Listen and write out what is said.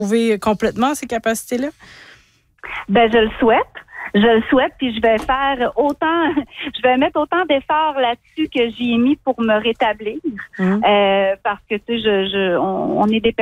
retrouver complètement ces capacités-là? Ben, je le souhaite. Puis je vais mettre autant d'efforts là-dessus que j'y ai mis pour me rétablir. Parce que, tu sais, on est des